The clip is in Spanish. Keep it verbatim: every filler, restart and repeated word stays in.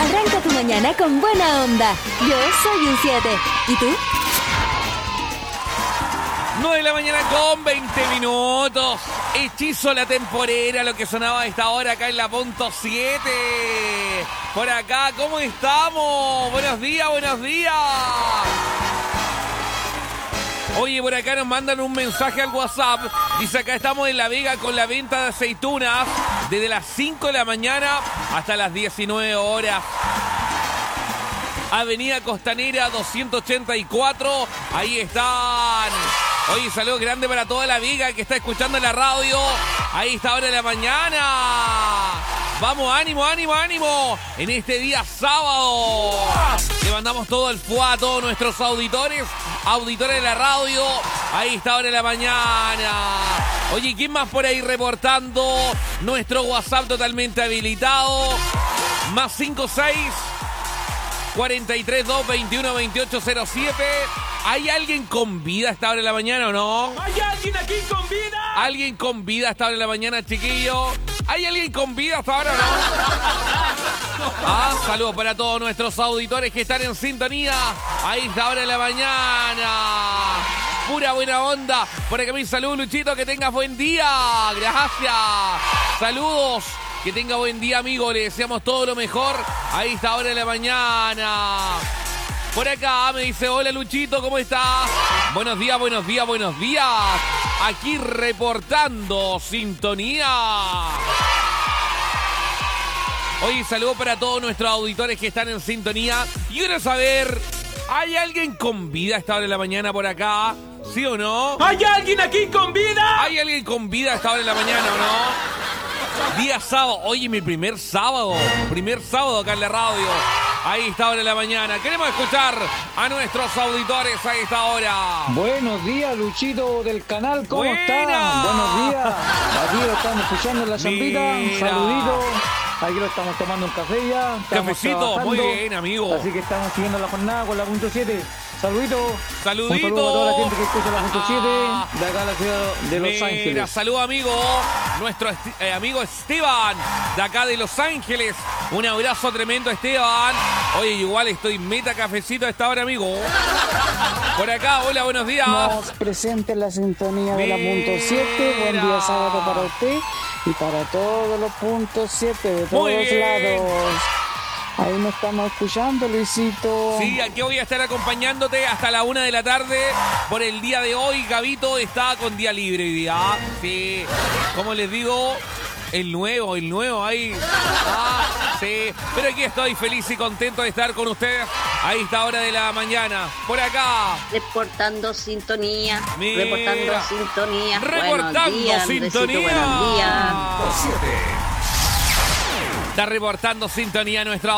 Arranca tu mañana con buena onda. Yo soy un siete. ¿Y tú? nueve de la mañana con veinte minutos. Hechizo la temporera, lo que sonaba a esta hora acá en la punto siete. Por acá, ¿cómo estamos? Buenos días, buenos días. Oye, por acá nos mandan un mensaje al WhatsApp. Dice, acá estamos en La Vega con la venta de aceitunas desde las cinco de la mañana hasta las diecinueve horas. Avenida Costanera doscientos ochenta y cuatro. Ahí están. Oye, saludos grande para toda La Vega que está escuchando la radio. Ahí está ahora de la mañana. Vamos, ánimo, ánimo, ánimo. En este día sábado. Le mandamos todo el fuá a todos nuestros auditores. Auditores de la radio. Ahí está ahora de la mañana. Oye, ¿quién más por ahí reportando? Nuestro WhatsApp totalmente habilitado. Más cinco seis cuarenta y tres dos veintiuno veintiocho cero siete. ¿Hay alguien con vida a esta hora de la mañana o no? ¿Hay alguien aquí con vida? ¿Alguien con vida a esta hora de la mañana, chiquillo? ¿Hay alguien con vida hasta ahora o no? Ah, saludos para todos nuestros auditores que están en sintonía. Ahí está hora de la mañana. Pura buena onda. Por acá mi saludo, Luchito, que tengas buen día. Gracias. Saludos. Que tenga buen día, amigo. Le deseamos todo lo mejor. Ahí está hora de la mañana. Por acá me dice, hola Luchito, ¿cómo estás? Buenos días, buenos días, buenos días. Aquí reportando sintonía. Oye, saludo para todos nuestros auditores que están en sintonía. Y quiero saber, ¿hay alguien con vida a esta hora de la mañana por acá? ¿Sí o no? ¿Hay alguien aquí con vida? ¿Hay alguien con vida a esta hora de la mañana o no? Día sábado. Oye, mi primer sábado. Primer sábado acá en la radio. Ahí está ahora en la mañana. Queremos escuchar a nuestros auditores a esta hora. Buenos días, Luchito del canal. ¿Cómo Buena. están? Buenos días. Aquí lo estamos escuchando en la zambita. Un Mira. saludito. Aquí lo estamos tomando un café ya. Estamos Cafecito, trabajando. muy bien, amigo. Así que estamos siguiendo la jornada con la punto siete. Saludito. Saludito. Un saludo a toda la gente que escucha la punto siete de acá a la ciudad de Los Mira, Ángeles. saludo amigo, nuestro esti- eh, amigo Esteban, de acá de Los Ángeles. Un abrazo tremendo, Esteban. Oye, igual estoy meta cafecito a esta hora, amigo. Por acá, hola, buenos días. Nos presenta en la sintonía de la punto siete. Buen Mira. día sábado para usted y para todos los puntos siete de Muy todos bien. lados. Ahí nos estamos escuchando, Luisito. Sí, aquí voy a estar acompañándote hasta la una de la tarde por el día de hoy. Gabito está con día libre hoy día. Sí, como les digo, el nuevo, el nuevo ahí. Ah, sí, pero aquí estoy feliz y contento de estar con ustedes. Ahí está hora de la mañana. Por acá. Reportando sintonía, Mira. reportando sintonía. Reportando buenos días, sintonía. Andresito, buenos días. Está reportando sintonía nuestra